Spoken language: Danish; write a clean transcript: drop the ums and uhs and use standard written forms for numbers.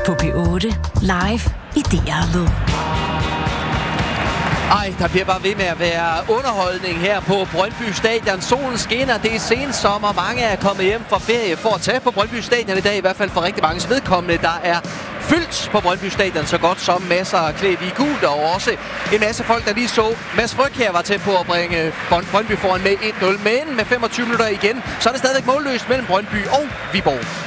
På P8 live i DR Lyd. Ej, der bliver bare ved med at være underholdning her på Brøndby Stadion. Solen skinner, det er sensommer. Mange er kommet hjem fra ferie for at tage på Brøndby Stadion i dag. I hvert fald for rigtig mange vedkommende. Der er fyldt på Brøndby Stadion så godt som masser af klædt i gult. Og også en masse folk, der lige så. Mads Fryg her var tæt på at bringe Brøndby foran med 1-0. Men med 25 minutter igen, så er det stadigvæk målløst mellem Brøndby og Viborg.